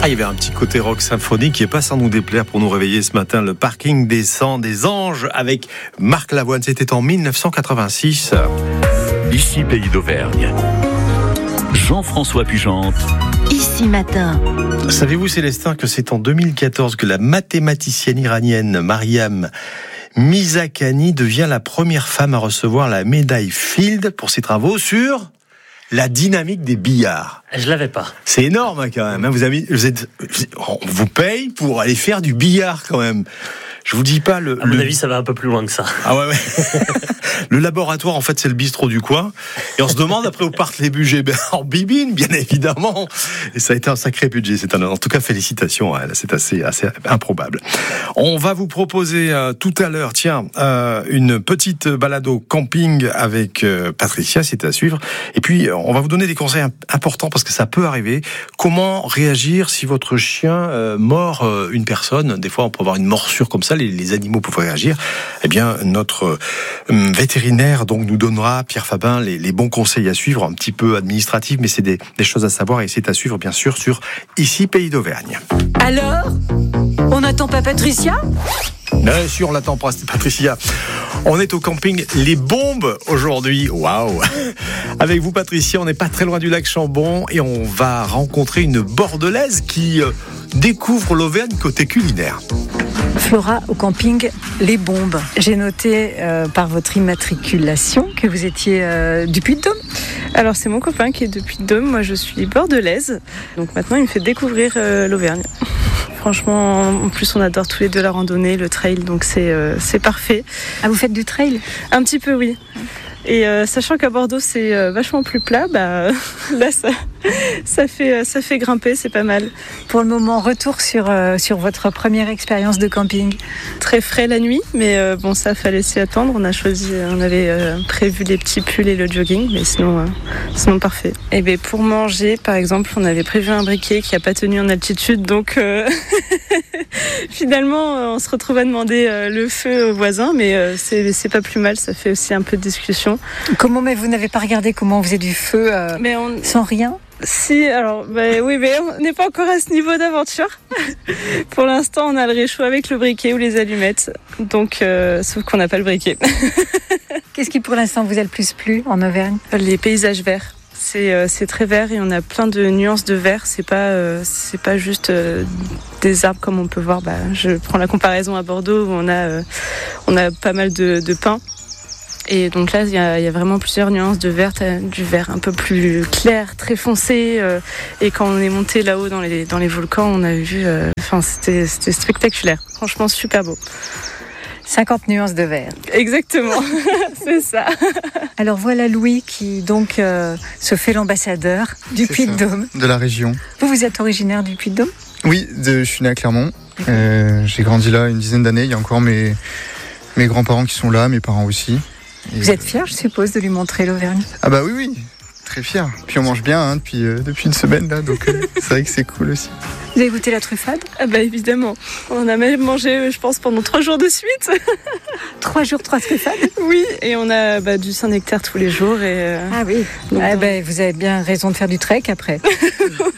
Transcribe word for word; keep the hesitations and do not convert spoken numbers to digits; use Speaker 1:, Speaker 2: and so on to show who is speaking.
Speaker 1: il y avait un petit côté rock symphonique qui est pas sans nous déplaire pour nous réveiller ce matin. Le parking des Cent des Anges avec Marc Lavoine. C'était en mille neuf cent quatre-vingt-six.
Speaker 2: Ici Pays d'Auvergne. Jean-François Pugente.
Speaker 3: Ici Matin.
Speaker 1: Savez-vous, Célestin, que c'est en deux mille quatorze que la mathématicienne iranienne Mariam Mirzakhani devient la première femme à recevoir la médaille Fields pour ses travaux sur la dynamique des billards.
Speaker 4: Je l'avais pas.
Speaker 1: C'est énorme hein, quand même. Vous avez, vous êtes, on vous paye pour aller faire du billard quand même. Je vous dis pas le.
Speaker 4: À mon
Speaker 1: le...
Speaker 4: avis, ça va un peu plus loin que ça.
Speaker 1: Ah ouais, ouais. Le laboratoire, en fait, c'est le bistrot du coin. Et on se demande après où partent les budgets. Ben, en bibine, bien évidemment. Et ça a été un sacré budget. C'est un, en tout cas, félicitations à elle. C'est assez, assez improbable. On va vous proposer euh, tout à l'heure, tiens, euh, une petite balado camping avec euh, Patricia, c'est à suivre. Et puis, on va vous donner des conseils importants parce que ça peut arriver. Comment réagir si votre chien euh, mord euh, une personne? Des fois, on peut avoir une morsure comme ça. Les, les animaux peuvent réagir. Eh bien, notre euh, vétérinaire donc nous donnera, Pierre Fabin, les, les bons conseils à suivre, un petit peu administratifs, mais c'est des, des choses à savoir et c'est à suivre bien sûr sur Ici Pays d'Auvergne.
Speaker 3: Alors, on n'attend pas Patricia ?
Speaker 1: Bien sûr, on l'attend pas, c'est Patricia. On est au camping Les Bombes aujourd'hui. Waouh! Avec vous, Patricia, on n'est pas très loin du lac Chambon et on va rencontrer une Bordelaise qui euh, découvre l'Auvergne côté culinaire.
Speaker 5: Flora, au camping Les Bombes. J'ai noté euh, par votre immatriculation que vous étiez euh, du Puy-de-Dôme.
Speaker 6: Alors c'est mon copain qui est de Puy-de-Dôme, moi je suis bordelaise. Donc maintenant il me fait découvrir euh, l'Auvergne. Franchement, en plus on adore tous les deux la randonnée, le trail, donc c'est, euh, c'est parfait.
Speaker 5: Ah, vous faites du trail ?
Speaker 6: Un petit peu, oui. Et euh, sachant qu'à Bordeaux c'est euh, vachement plus plat, bah là ça, ça fait ça fait grimper, c'est pas mal.
Speaker 5: Pour le moment, retour sur euh, sur votre première expérience de camping.
Speaker 6: Très frais la nuit, mais euh, bon ça fallait s'y attendre. On a choisi, on avait euh, prévu les petits pulls et le jogging, mais sinon euh, sinon parfait. Et bien pour manger, par exemple, on avait prévu un briquet qui a pas tenu en altitude, donc euh, finalement euh, on se retrouve à demander euh, le feu aux voisins, mais euh, c'est c'est pas plus mal, ça fait aussi un peu de discussion.
Speaker 5: Comment, mais vous n'avez pas regardé comment on faisait du feu euh,
Speaker 6: mais on...
Speaker 5: sans rien ?
Speaker 6: Si, alors, bah, oui, mais on n'est pas encore à ce niveau d'aventure. Pour l'instant, on a le réchaud avec le briquet ou les allumettes, donc, euh, sauf qu'on n'a pas le briquet.
Speaker 5: Qu'est-ce qui, pour l'instant, vous a le plus plu en Auvergne ?
Speaker 6: Les paysages verts. C'est, euh, c'est très vert et on a plein de nuances de vert. C'est pas, euh, c'est pas juste euh, des arbres comme on peut voir. Bah, je prends la comparaison à Bordeaux où on a, euh, on a pas mal de, de pins. Et donc là, il y a, il y a vraiment plusieurs nuances de vert, du vert un peu plus clair, très foncé. Euh, et quand on est monté là-haut dans les, dans les volcans, on a vu... Euh, enfin, c'était, c'était spectaculaire. Franchement, super beau.
Speaker 5: cinquante nuances de vert.
Speaker 6: Exactement, c'est ça.
Speaker 5: Alors voilà Louis qui donc euh, se fait l'ambassadeur du
Speaker 7: c'est
Speaker 5: Puy-de-Dôme.
Speaker 7: Ça, de la région.
Speaker 5: Vous, vous êtes originaire du Puy-de-Dôme ?
Speaker 7: Oui, de, je suis né à Clermont. Euh, j'ai grandi là une dizaine d'années. Il y a encore mes, mes grands-parents qui sont là, mes parents aussi. Et
Speaker 5: vous êtes fier, je suppose, de lui montrer l'Auvergne ?
Speaker 7: Ah bah oui, oui, très fier. Puis on mange bien hein, depuis, euh, depuis une semaine là, donc euh, c'est vrai que c'est cool aussi.
Speaker 5: Vous avez goûté la truffade ?
Speaker 6: Ah bah évidemment, on en a même mangé, je pense, pendant trois jours de suite.
Speaker 5: Trois jours, trois truffades ?
Speaker 6: Oui, et on a bah, du Saint-Nectaire tous les jours. Et, euh,
Speaker 5: ah oui,
Speaker 6: donc,
Speaker 5: ah bah, vous avez bien raison de faire du trek après.